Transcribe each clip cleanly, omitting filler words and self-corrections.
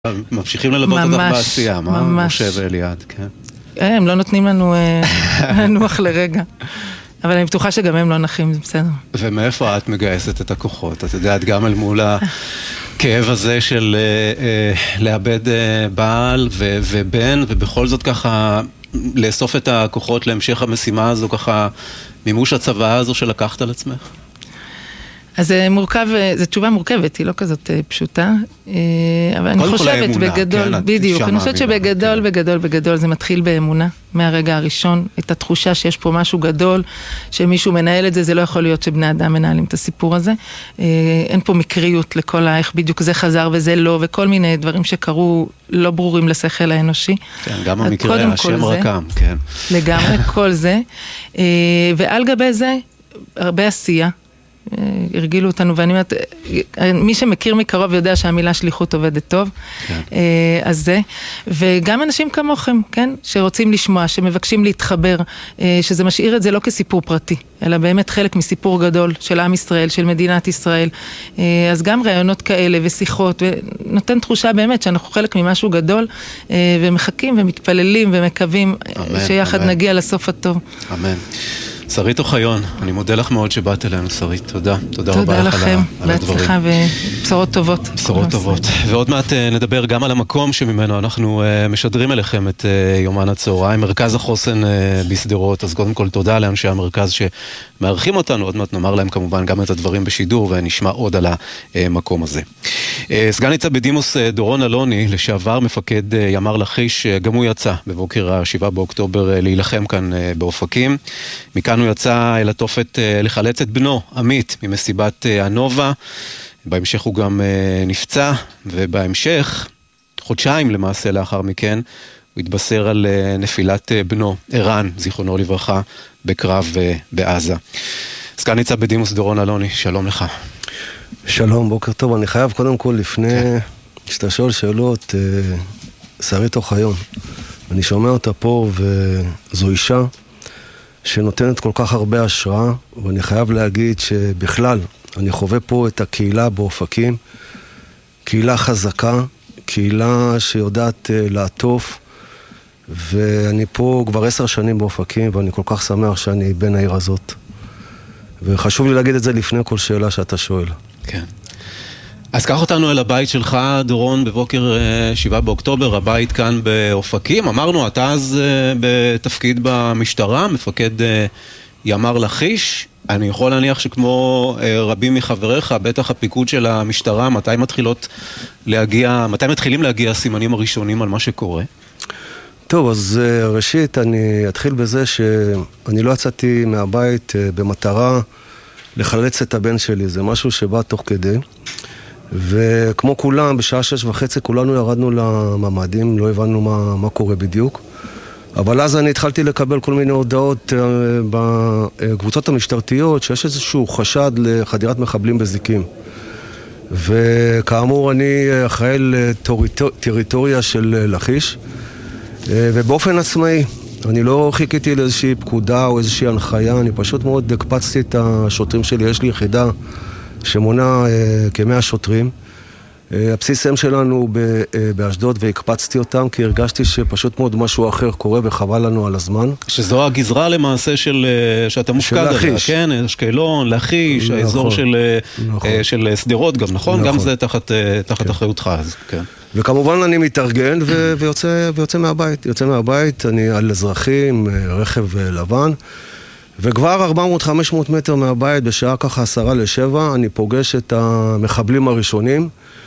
ממשיכים ללוות אותך בעשייה, מה משה ואליעד, כן? הם לא נותנים לנו לנוח לרגע. אבל אני בטוחה שגם הם לא נחים, זה בסדר. ומאיפה את מגייסת את הכוחות? את יודעת, גם אל מול הכאב הזה של לאבד בעל ובן, ובכל זאת ככה לאסוף את הכוחות להמשך המשימה הזו, ככה מימוש הצבא הזו שלקחת על עצמך? אז זה מורכב, זו תשובה מורכבת, היא לא כזאת פשוטה, אבל אני חושבת בגדול, בדיוק, אני חושבת שבגדול זה מתחיל באמונה, מהרגע הראשון, את התחושה שיש פה משהו גדול, שמישהו מנהל את זה, זה לא יכול להיות שבני אדם מנהלים את הסיפור הזה, אין פה מקריות לכל איך בדיוק זה חזר וזה לא, וכל מיני דברים שקרו לא ברורים לשכל האנושי. כן, גם המקרה, השם רקם, כן. לגמרי, כל זה, ועל גבי זה, הרבה עשייה, הרגילו אותנו, ואני אומרת, מי שמכיר מקרוב יודע שהמילה שליחות עובדת טוב, אז זה, וגם אנשים כמוכם, כן, שרוצים לשמוע, שמבקשים להתחבר, שזה משאיר את זה לא כסיפור פרטי, אלא באמת חלק מסיפור גדול של עם ישראל, של מדינת ישראל, אז גם רעיונות כאלה ושיחות, ונותן תחושה באמת שאנחנו חלק ממשהו גדול, ומחכים ומתפללים ומקווים שיחד נגיע לסוף הטוב. אמן. שרית אוחיון, אני מודה לך מאוד שבאת אלינו, שרית, תודה. תודה רבה לך על הדברים. בהצלחה ובשורות טובות. בשורות טובות. ועוד מעט נדבר גם על המקום שממנו אנחנו משדרים אליכם את יומן הצהריים, מרכז החוסן בסדרות, אז קודם כל תודה לאנשי המרכז שמארחים אותנו, עוד מעט נאמר להם כמובן גם את הדברים בשידור, ונשמע עוד על המקום הזה. סגן ניצב בדימוס דורון אלוני, לשעבר מפקד ימ"ר לכיש, גם הוא יצא בבוקר ה-7 באוקטובר להילחם כאן באופקים. מכאן הוא יצא אל התופת לחלץ את בנו, עמית, ממסיבת הנובה. בהמשך הוא גם נפצע, ובהמשך, חודשיים למעשה לאחר מכן, הוא התבשר על נפילת בנו, ערן, זיכרונו לברכה, בקרב בעזה. סגן ניצב בדימוס דורון אלוני, שלום לך. שלום, בוקר טוב. אני חייב קודם כל לפני שאתה שואל שאלות, שרית אוחיון. אני שומע אותה פה וזו אישה שנותנת כל כך הרבה השראה, ואני חייב להגיד שבכלל אני חווה פה את הקהילה באופקים, קהילה חזקה, קהילה שיודעת לעטוף, ואני פה כבר 10 שנים באופקים, ואני כל כך שמח שאני בן העיר הזאת. וחשוב לי להגיד את זה לפני כל שאלה שאתה שואל. כן. אז קח אותנו אל הבית שלך, דורון, בבוקר 7 באוקטובר, הבית כאן באופקים. אמרנו, אתה אז בתפקיד במשטרה, מפקד ימ"ר לכיש. אני יכול להניח שכמו רבים מחבריך, בטח הפיקוד של המשטרה, מתי מתחילים להגיע הסימנים הראשונים על מה שקורה? טוב, אז ראשית אני אתחיל בזה שאני לא יצאתי מהבית במטרה לחלץ את הבן שלי. זה משהו שבא תוך כדי. וכמו כולם, בשעה 6:30 כולנו ירדנו לממ"דים, לא הבנו מה קורה בדיוק. אבל אז אני התחלתי לקבל כל מיני הודעות בקבוצות המשטרתיות שיש איזשהו חשד לחדירת מחבלים בזיקים. וכאמור אני אחראי לטריטוריה של לכיש, ובאופן עצמאי. אני לא חיכיתי לאיזושהי פקודה או איזושהי הנחיה, אני פשוט מאוד הקפצתי את השוטרים שלי, יש לי יחידה שמונה כ100 שוטרים. הבסיס M שלנו באשדוד, והקפצתי אותם כי הרגשתי שפשוט מאוד משהו אחר קורה וחבל לנו על הזמן. שזו הגזרה למעשה שאתה מופקד עליה, כן? אשקלון, לכיש, נכון, האזור של סדרות גם, נכון? נכון. גם זה תחת כן. אחריותך, אז כן. וכמובן אני מתארגן ויוצא מהבית. יוצא מהבית, אני על אזרחים, רכב לבן, וכבר 400-500 מטר מהבית, בשעה ככה 6:50, אני פוגש את המחבלים הראשונים.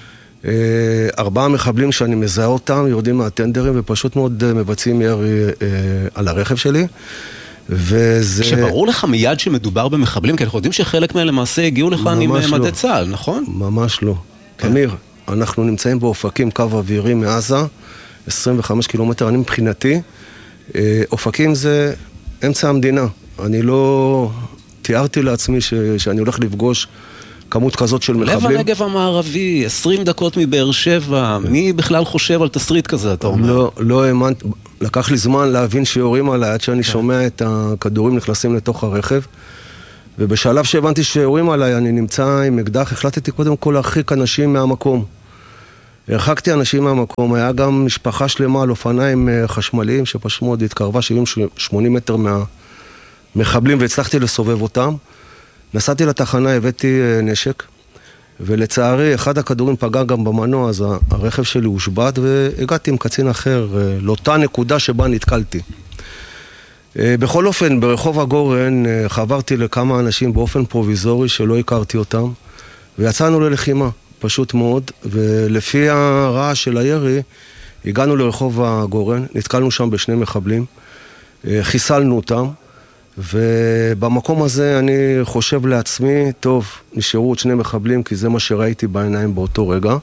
4 מחבלים שאני מזהה אותם, יורדים מהטנדרים, ופשוט מאוד מבצעים ירי על הרכב שלי. שברור לך מיד שמדובר במחבלים, כי אנחנו יודעים שחלק מהם למעשה הגיעו לכאן עם מדי צה"ל, נכון? ממש לא. אמיר, אנחנו נמצאים באופקים, קו אווירי מעזה, 25 קילומטר. אני מבחינתי, אופקים זה אמצע המדינה. אני לא תיארתי לעצמי שאני הולך לפגוש כמות כזאת של מחבלים. לב הנגב המערבי, 20 דקות מבאר שבע, מי בכלל חושב על תסריט כזה, אתה אומר? לא האמנת, לקח לי זמן להבין שיורים עליי, עד שאני שומע את הכדורים נכנסים לתוך הרכב, ובשלב שהבנתי שיורים עליי, אני נמצא עם אקדח, החלטתי קודם כל להרחיק אנשים מהמקום. הרחקתי אנשים מהמקום, היה גם משפחה שלמה על אופניים חשמליים שפשוט מאוד התקרבה 70-80 מטר מהמחבלים והצלחתי לסובב אותם. נסעתי לתחנה, הבאתי נשק, ולצערי אחד הכדורים פגע גם במנוע, אז הרכב שלי הושבת והגעתי עם קצין אחר לאותה נקודה שבה נתקלתי. בכל אופן, ברחוב הגורן חברתי לכמה אנשים באופן פרוביזורי שלא הכרתי אותם, ויצאנו ללחימה, פשוט מאוד, ולפי הרעש של הירי, הגענו לרחוב הגורן, נתקלנו שם בשני מחבלים, חיסלנו אותם, ובמקום הזה אני חושב לעצמי, טוב, נשארו עוד שני מחבלים, כי זה מה שראיתי בעיניים באותו רגע,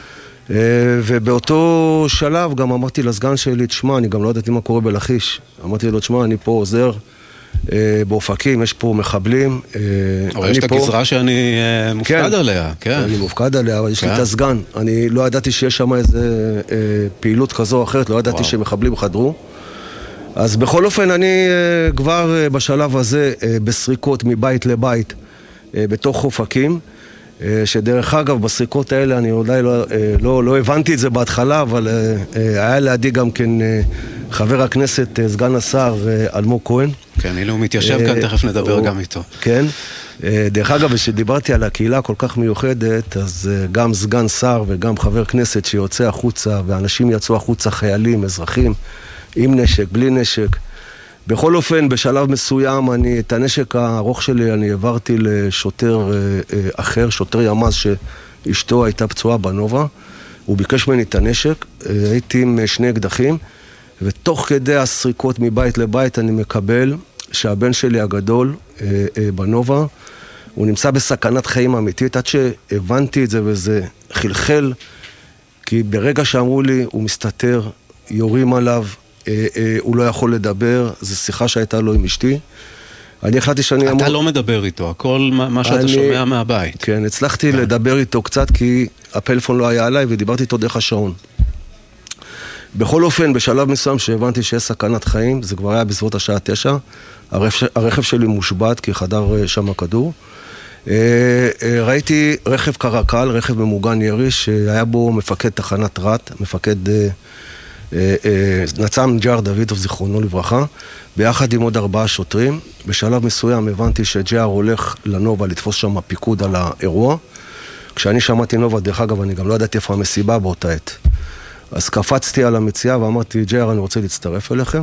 ובאותו שלב גם אמרתי לסגן שלי, תשמע, אני גם לא ידעתי מה קורה בלחיש. אמרתי לו, תשמע, אני פה עוזר באופקים, יש פה מחבלים. אבל יש את הגזרה שאני מופקד עליה, כן. אני מופקד עליה, אבל יש לי את הסגן. אני לא ידעתי שיש שם איזה פעילות כזו או אחרת, לא ידעתי שמחבלים חדרו. אז בכל אופן, אני כבר בשלב הזה בסריקות מבית לבית בתוך אופקים, שדרך אגב, בסריקות האלה אני אולי לא הבנתי את זה בהתחלה, אבל היה לידי גם כן חבר הכנסת, סגן השר אלמוג כהן. כן, הנה הוא מתיישב כאן, תכף נדבר גם איתו. כן, דרך אגב, כשדיברתי על הקהילה כל כך מיוחדת, אז גם סגן שר וגם חבר כנסת שיוצא החוצה, ואנשים יצאו החוצה, חיילים, אזרחים, עם נשק, בלי נשק. בכל אופן, בשלב מסוים, את הנשק הארוך שלי אני העברתי לשוטר אחר, שוטר ימ"ז שאשתו הייתה פצועה בנובה. הוא ביקש ממני את הנשק, הייתי עם שני אקדחים, ותוך כדי הסריקות מבית לבית אני מקבל שהבן שלי הגדול בנובה, הוא נמצא בסכנת חיים אמיתית, עד שהבנתי את זה וזה חלחל, כי ברגע שאמרו לי, הוא מסתתר, יורים עליו, הוא לא יכול לדבר, זו שיחה שהייתה לו עם אשתי. אני החלטתי שאני אתה לא מדבר איתו, הכל מה שאתה שומע מהבית. כן, הצלחתי לדבר איתו קצת, כי הפלאפון לא היה עליי, ודיברתי איתו דרך השעון. בכל אופן, בשלב מסוים שהבנתי שיש סכנת חיים, זה כבר היה בסביבות השעה 9, הרכב שלי מושבת, כי חדר שם הכדור. ראיתי רכב קרקל, רכב ממוגן ירי, שהיה בו מפקד תחנת רת, מפקד נצ"מ ג'יאר דוידוב, זיכרונו לברכה, ביחד עם עוד 4 שוטרים. בשלב מסוים הבנתי שג'יאר הולך לנובה לתפוס שם פיקוד על האירוע. כשאני שמעתי נובה, דרך אגב, אני גם לא ידעתי איפה המסיבה באותה עת. אז קפצתי על המציאה ואמרתי, ג'יאר, אני רוצה להצטרף אליכם.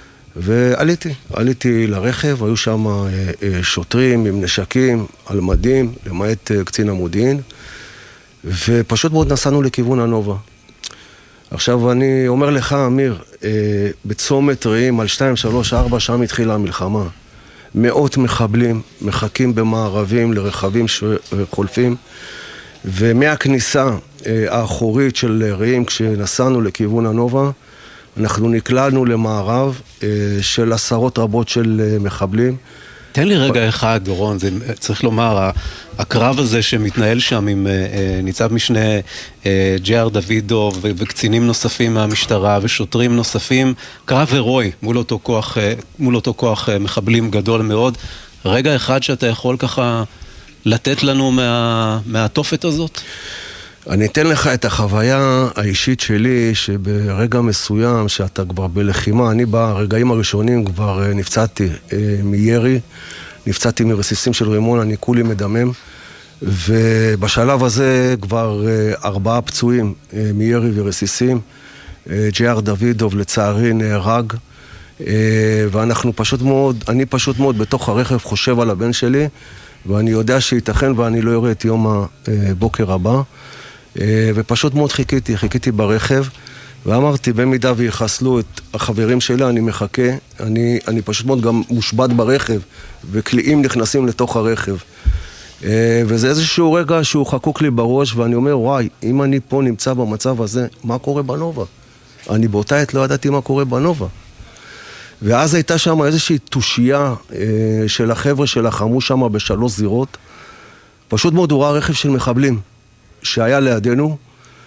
ועליתי לרכב, היו שם שוטרים עם נשקים, על מדים, למעט קצין המודיעין, ופשוט מאוד נסענו לכיוון הנובה. עכשיו אני אומר לך, אמיר, בצומת רעים על 2, 3, 4, שם התחילה המלחמה. מאות מחבלים מחכים במערבים לרכבים שחולפים, ומהכניסה האחורית של רעים, כשנסענו לכיוון הנובה, אנחנו נקלענו למערב של עשרות רבות של מחבלים. תן לי רגע אחד, דורון, זה צריך לומר, הקרב הזה שמתנהל שם עם ניצב משנה ג'יאר דוידוב וקצינים נוספים מהמשטרה ושוטרים נוספים, קרב הירואי מול אותו כוח מחבלים גדול מאוד. רגע אחד שאתה יכול ככה לתת לנו מהתופת הזאת? אני אתן לך את החוויה האישית שלי, שברגע מסוים שאתה כבר בלחימה, אני ברגעים הראשונים כבר נפצעתי מירי, נפצעתי מרסיסים של רימון, אני כולי מדמם, ובשלב הזה כבר 4 פצועים מירי ורסיסים. ג'יאר דוידוב לצערי נהרג, ואנחנו פשוט מאוד, אני פשוט מאוד בתוך הרכב חושב על הבן שלי, ואני יודע שייתכן ואני לא יורה את יום הבוקר הבא, ופשוט מאוד חיכיתי ברכב, ואמרתי, במידה ויחסלו את החברים שלי, אני מחכה, אני פשוט מאוד גם מושבת ברכב, וקליעים נכנסים לתוך הרכב. וזה איזשהו רגע שהוא חקוק לי בראש, ואני אומר, וואי, אם אני פה נמצא במצב הזה, מה קורה בנובה? אני באותה עת לא ידעתי מה קורה בנובה. ואז הייתה שם איזושהי תושייה של החבר'ה שלחמו שם ב3 זירות. פשוט מאוד הוא ראה רכב של מחבלים שהיה לידינו,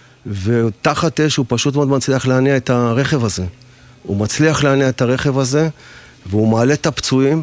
ותחת אש הוא פשוט מאוד מצליח להניע את הרכב הזה. הוא מצליח להניע את הרכב הזה, והוא מעלה את הפצועים,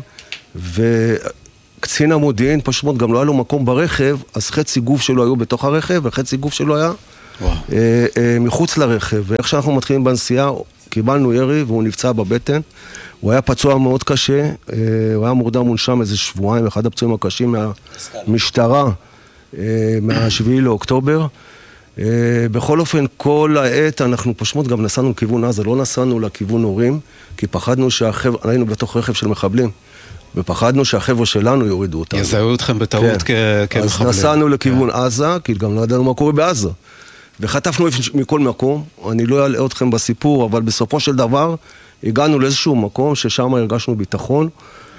וקצין המודיעין פשוט מאוד גם לא היה לו מקום ברכב, אז חצי גוף שלו היו בתוך הרכב, וחצי גוף שלו היה מחוץ לרכב, ואיך שאנחנו מתחילים בנסיעה, קיבלנו ירי והוא נפצע בבטן, הוא היה פצוע מאוד קשה, הוא היה מורדם מונשם איזה שבועיים, אחד הפצועים הקשים מהמשטרה, מה-7 לאוקטובר. בכל אופן, כל העת אנחנו פשוט גם נסענו לכיוון עזה, לא נסענו לכיוון הורים, כי פחדנו היינו בתוך רכב של מחבלים, ופחדנו שהחבר'ה שלנו יורידו אותנו. יזהו אתכם בטעות כמחבלים. אז נסענו לכיוון עזה, כי גם לא ידענו מה קורה בעזה. וחטפנו מכל מקום, אני לא אעלה אתכם בסיפור, אבל בסופו של דבר הגענו לאיזשהו מקום ששם הרגשנו ביטחון,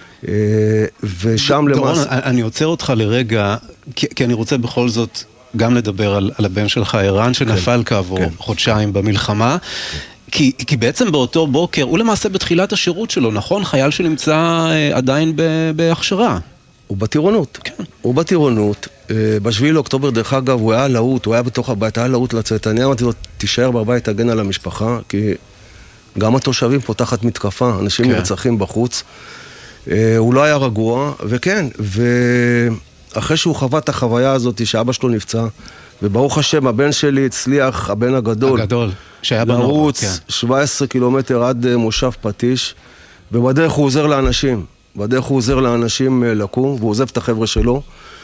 ושם למעשה... אני עוצר אותך לרגע, כי אני רוצה בכל זאת גם לדבר על הבן שלך, ערן, שנפל כעבור חודשיים במלחמה, כי בעצם באותו בוקר, הוא למעשה בתחילת השירות שלו, נכון? חייל שנמצא עדיין בהכשרה. הוא בטירונות. כן. הוא בטירונות. ב7 לאוקטובר, דרך אגב, הוא היה להוט, הוא היה בתוך הבית, היה להוט לצאת. אני אמרתי לו, תישאר בבית, תגן על המשפחה, כי גם התושבים פה תחת מתקפה, אנשים נרצחים בחוץ. הוא לא היה רגוע, וכן, ואחרי שהוא חווה את החוויה הזאת, שאבא שלו נפצע, וברוך השם, הבן שלי הצליח, הבן הגדול, שהיה בנורות, 17 קילומטר עד מושב פטיש, ובדרך הוא עוזר לאנשים. בדרך הוא עוזר לאנשים לקום, והוא עוזב את החבר'ה שלו,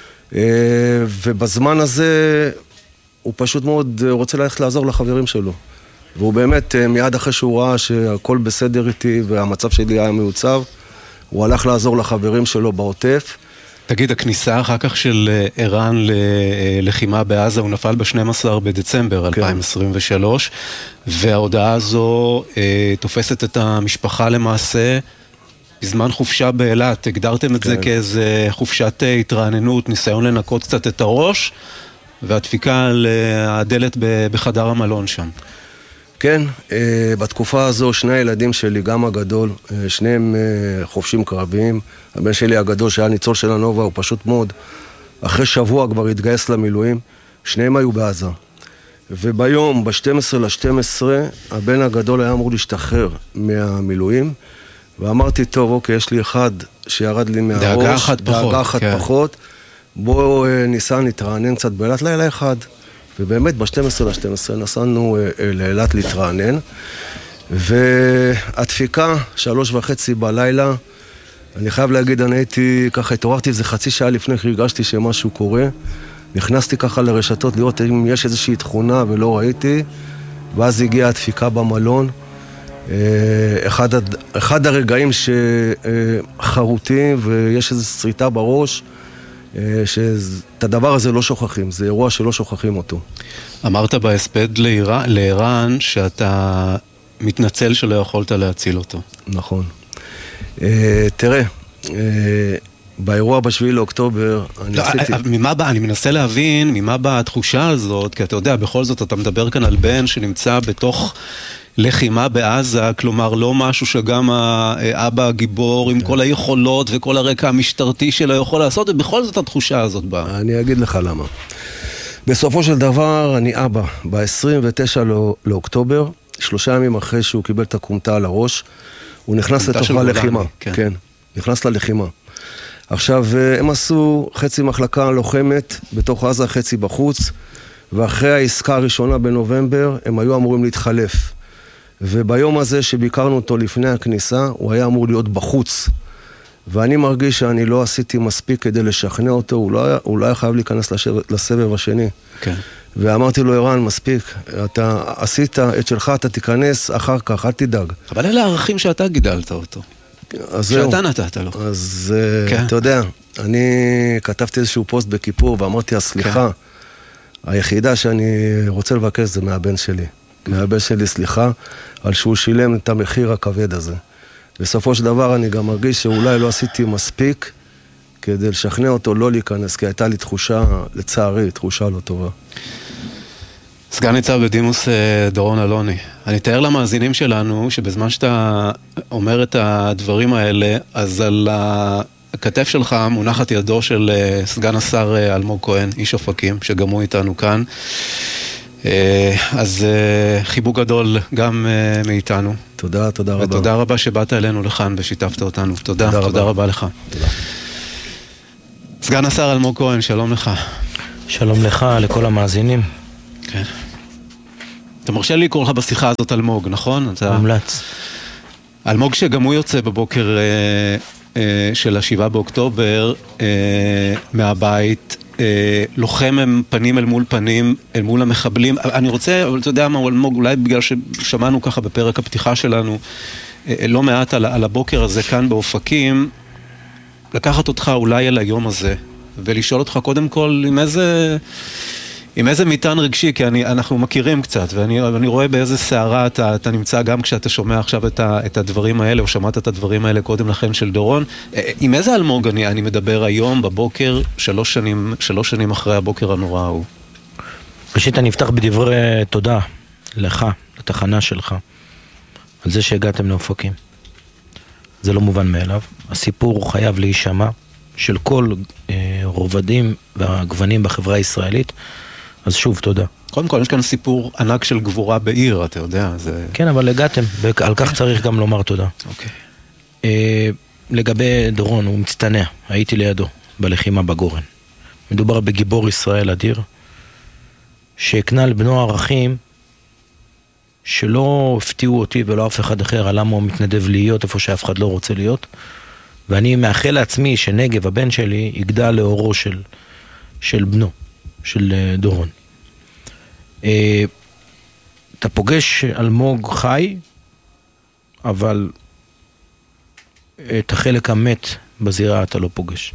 ובזמן הזה הוא פשוט מאוד רוצה ללכת לעזור לחברים שלו. והוא באמת, מיד אחרי שהוא ראה שהכל בסדר איתי והמצב שלי היה מיוצב, הוא הלך לעזור לחברים שלו בעוטף. תגיד, הכניסה אחר כך של ערן ללחימה בעזה, הוא נפל ב-12 בדצמבר 2023, וההודעה הזו תופסת את המשפחה למעשה בזמן חופשה באילת. הגדרתם את זה כאיזה חופשת התרעננות, ניסיון לנקות קצת את הראש, והדפיקה על הדלת בחדר המלון שם. כן, בתקופה הזו שני הילדים שלי, גם הגדול, שניהם חופשים קרביים. הבן שלי הגדול שהיה ניצול של הנובה, הוא פשוט מאוד, אחרי שבוע כבר התגייס למילואים, שניהם היו בעזה. וביום, ב-12/12, הבן הגדול היה אמור להשתחרר מהמילואים, ואמרתי, טוב, אוקיי, יש לי אחד שירד לי מהראש, דאגה אחת פחות, בואו ניסה נתרענן קצת באילת, לילה אחד. ובאמת ב-12/12 נסענו לאילת להתרענן, והדפיקה 3:30 בלילה, אני חייב להגיד, אני הייתי ככה, התעוררתי איזה חצי שעה לפני, הרגשתי שמשהו קורה, נכנסתי ככה לרשתות לראות אם יש איזושהי תכונה ולא ראיתי, ואז הגיעה הדפיקה במלון, אחד הרגעים שחרוטים ויש איזו שריטה בראש, שאת הדבר הזה לא שוכחים, זה אירוע שלא שוכחים אותו. אמרת בהספד לערן שאתה מתנצל שלא יכולת להציל אותו. נכון. תראה, באירוע ב7 לאוקטובר, אני מנסה להבין ממה באה התחושה הזאת, כי אתה יודע, בכל זאת אתה מדבר כאן על בן שנמצא בתוך לחימה בעזה, כלומר לא משהו שגם האבא הגיבור עם כל היכולות וכל הרקע המשטרתי שלו יכול לעשות, ובכל זאת התחושה הזאת באה. אני אגיד לך למה. בסופו של דבר אני אבא, ב-29 לאוקטובר, 3 ימים אחרי שהוא קיבל את הקומתה על הראש, הוא נכנס לתוך הלחימה. כן, נכנס ללחימה. עכשיו, הם עשו חצי מחלקה לוחמת בתוך עזה, חצי בחוץ, ואחרי העסקה הראשונה בנובמבר, הם היו אמורים להתחלף. וביום הזה שביקרנו אותו לפני הכניסה, הוא היה אמור להיות בחוץ. ואני מרגיש שאני לא עשיתי מספיק כדי לשכנע אותו, הוא לא היה חייב להיכנס לסבב השני. כן. ואמרתי לו, ערן, מספיק, אתה עשית את שלך, אתה תיכנס אחר כך, אל תדאג. אבל אלה הערכים שאתה גידלת אותו. שאתה נתת לו. אז אתה יודע, אני כתבתי איזשהו פוסט בכיפור, ואמרתי, הסליחה, היחידה שאני רוצה לבקש זה מהבן שלי. מהבן שלי סליחה, על שהוא שילם את המחיר הכבד הזה. בסופו של דבר אני גם מרגיש שאולי לא עשיתי מספיק כדי לשכנע אותו לא להיכנס, כי הייתה לי תחושה, לצערי, תחושה לא טובה. סגן ניצב בדימוס דורון אלוני, אני אתאר למאזינים שלנו שבזמן שאתה אומר את הדברים האלה, אז על הכתף שלך מונחת ידו של סגן השר אלמוג כהן, איש אופקים, שגם הוא איתנו כאן. אז חיבוק גדול גם מאיתנו. תודה רבה. ותודה רבה שבאת אלינו לכאן ושיתפת אותנו. תודה רבה לך. תודה. סגן השר אלמוג כהן, שלום לך. שלום לך, לכל המאזינים. כן. אתה מרשה לי לקרוא לך בשיחה הזאת אלמוג, נכון? מומלץ. אלמוג שגם הוא יוצא בבוקר של ה7 באוקטובר מהבית, לוחם הם פנים אל מול פנים, אל מול המחבלים. אני רוצה, אבל אתה יודע מה, אלמוג, אולי בגלל ששמענו ככה בפרק הפתיחה שלנו, לא מעט על הבוקר הזה כאן באופקים, לקחת אותך אולי אל היום הזה, ולשאול אותך קודם כל עם איזה מטען רגשי, כי אנחנו מכירים קצת, ואני רואה באיזה שערה אתה נמצא גם כשאתה שומע עכשיו את הדברים האלה, או שמעת את הדברים האלה קודם לכן של דורון. עם איזה אלמוג אני מדבר היום בבוקר, 3 שנים אחרי הבוקר הנורא ההוא? ראשית, אני אפתח בדברי תודה לך, לתחנה שלך, על זה שהגעתם לאופקים. זה לא מובן מאליו. הסיפור חייב להישמע של כל רובדים והגוונים בחברה הישראלית. אז שוב, תודה. קודם כל, יש כאן סיפור ענק של גבורה בעיר, אתה יודע, זה... כן, אבל הגעתם, ועל כך צריך גם לומר תודה. אוקיי. לגבי דורון, הוא מצטנע, הייתי לידו, בלחימה בגורן. מדובר בגיבור ישראל אדיר, שהקנה לבנו ערכים שלא הפתיעו אותי ולא אף אחד אחר, על למה הוא מתנדב להיות איפה שאף אחד לא רוצה להיות, ואני מאחל לעצמי שנגב, הבן שלי, יגדל לאורו של בנו. של דורון. אתה פוגש אלמוג חי, אבל את החלק המת בזירה אתה לא פוגש.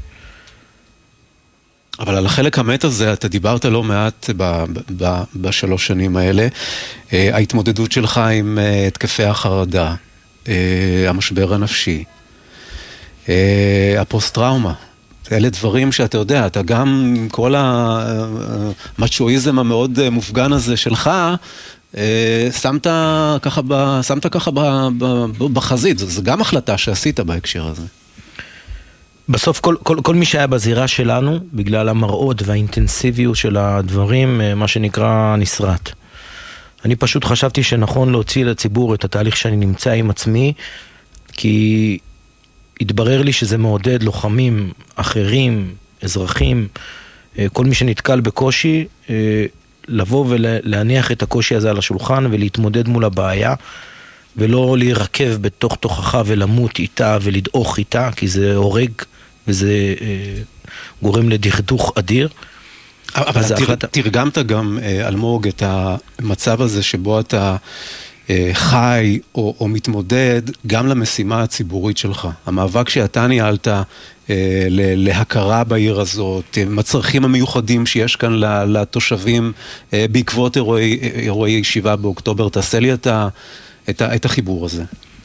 אבל על החלק המת הזה אתה דיברת לא מעט ב3 שנים האלה. ההתמודדות שלך עם התקפי החרדה, המשבר הנפשי, הפוסט-טראומה. אלה דברים שאתה יודע, אתה גם עם כל המצ'ואיזם המאוד מופגן הזה שלך, שמת ככה בחזית. זו גם החלטה שעשית בהקשר הזה. בסוף כל מי שהיה בזירה שלנו, בגלל המראות והאינטנסיביות של הדברים, מה שנקרא נשרט. אני פשוט חשבתי שנכון להוציא לציבור את התהליך שאני נמצא עם עצמי, כי התברר לי שזה מעודד לוחמים אחרים, אזרחים, כל מי שנתקל בקושי, לבוא ולהניח את הקושי הזה על השולחן ולהתמודד מול הבעיה, ולא להירקב בתוך תוכחה ולמות איתה ולדעוך איתה, כי זה הורג וזה גורם לדכדוך אדיר. אבל תרגמת גם, אלמוג, את המצב הזה שבו אתה חי או מתמודד גם למשימה הציבורית שלך. המאבק שאתה ניהלת להכרה בעיר הזאת, מצרכים המיוחדים שיש כאן לתושבים בעקבות אירועי 7 באוקטובר, תעשה לי את החיבור הזה.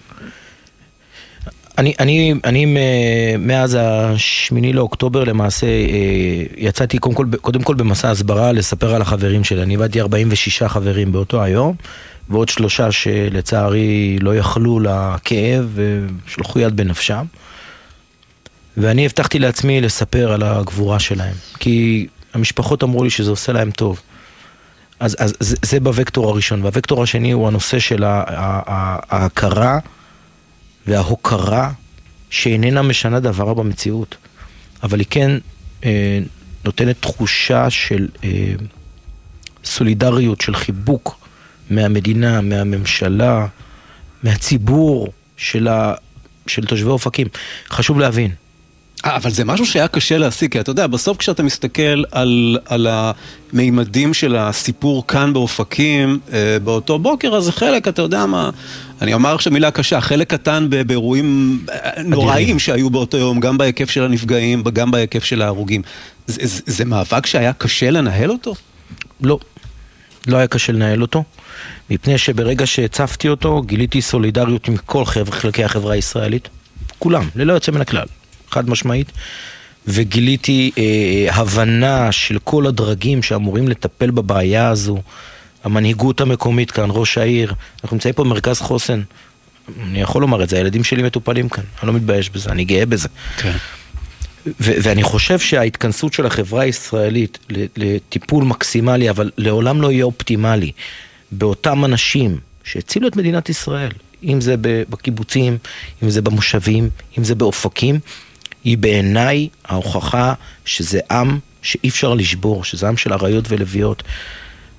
אני מאז ה8 לאוקטובר למעשה יצאתי קודם כל במסע הסברה לספר על החברים שלי. אני הבאתי 46 חברים באותו היום, ועוד 3 שלצערי לא יכלו לכאב ושלחו יד בנפשם. ואני הבטחתי לעצמי לספר על הגבורה שלהם, כי המשפחות אמרו לי שזה עושה להם טוב. אז זה בווקטור הראשון. והווקטור השני הוא הנושא של ההכרה וההוקרה שאיננה משנה דבר במציאות, אבל היא כן נותנת תחושה של סולידריות, של חיבוק מהמדינה, מהממשלה, מהציבור של תושבי אופקים. חשוב להבין. אבל זה משהו שהיה קשה להשיג, כי אתה יודע, בסוף כשאתה מסתכל על המימדים של הסיפור כאן באופקים, באותו בוקר, אז חלק, אתה יודע מה, אני אומר עכשיו מילה קשה, חלק קטן באירועים נוראים שהיו באותו יום, גם בהיקף של הנפגעים, גם בהיקף של ההרוגים. זה מאבק שהיה קשה לנהל אותו? לא, לא היה קשה לנהל אותו, מפני שברגע שהצפתי אותו, גיליתי סולידריות עם כל חלקי החברה הישראלית, כולם, ללא יוצא מן הכלל. חד משמעית, וגיליתי הבנה של כל הדרגים שאמורים לטפל בבעיה הזו, המנהיגות המקומית כאן, ראש העיר, אנחנו נמצאים פה במרכז חוסן, אני יכול לומר את זה, הילדים שלי מטופלים כאן, אני לא מתבייש בזה, אני גאה בזה. כן. ואני חושב שההתכנסות של החברה הישראלית לטיפול מקסימלי, אבל לעולם לא יהיה אופטימלי, באותם אנשים שהצילו את מדינת ישראל, אם זה בקיבוצים, אם זה במושבים, אם זה באופקים, היא בעיניי ההוכחה שזה עם שאי אפשר לשבור, שזה עם של אריות ולוויות.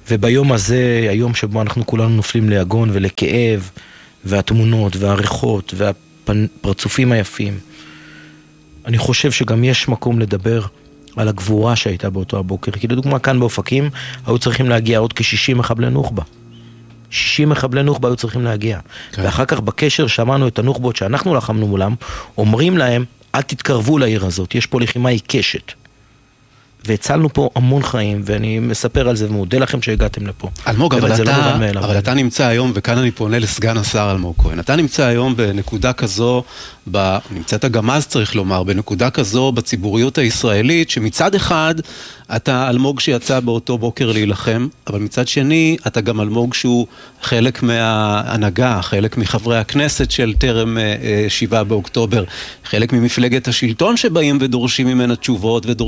וביום הזה, היום שבו אנחנו כולנו נופלים ליגון ולכאב, והתמונות והריחות והפרצופים היפים, אני חושב שגם יש מקום לדבר על הגבורה שהייתה באותו הבוקר. כי לדוגמה כאן באופקים היו צריכים להגיע עוד כ-60 מחבלי נוח'בה. 60 מחבלי נוח'בה היו צריכים להגיע. כן. ואחר כך בקשר שמענו את הנוח'בות שאנחנו לחמנו מולם, אומרים להם, אל תתקרבו לעיר הזאת, יש פה לחימה עיקשת. והצלנו פה המון חיים, ואני מספר על זה ומודה לכם שהגעתם לפה. אלמוג, אבל אתה נמצא היום, וכאן אני פונה לסגן השר אלמוג כהן, אתה נמצא היום בנקודה כזו, נמצאת גם אז צריך לומר, בנקודה כזו בציבוריות הישראלית, שמצד אחד אתה אלמוג שיצא באותו בוקר להילחם, אבל מצד שני אתה גם אלמוג שהוא חלק מההנהגה, חלק מחברי הכנסת של טרם 7 באוקטובר, חלק ממפלגת השלטון שבאים ודורשים ממנה תשובות